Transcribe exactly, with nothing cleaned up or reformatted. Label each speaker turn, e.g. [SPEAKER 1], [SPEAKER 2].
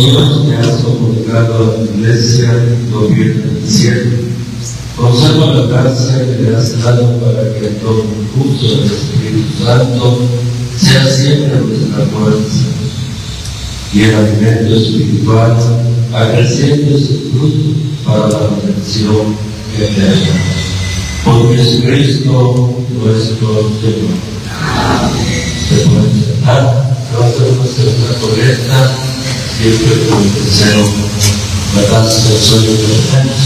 [SPEAKER 1] Dios me has comunicado a tu iglesia lo bien del cielo. Conserva la gracia que le has dado para que el don justo del Espíritu Santo sea siempre nuestra fuerza y el alimento espiritual, acreciendo ese fruto para la redención eterna. Por Jesucristo nuestro Señor. Se pueden sentar, vamos a hacer nuestra colecta, siempre con el deseo, la gracia del sueño de los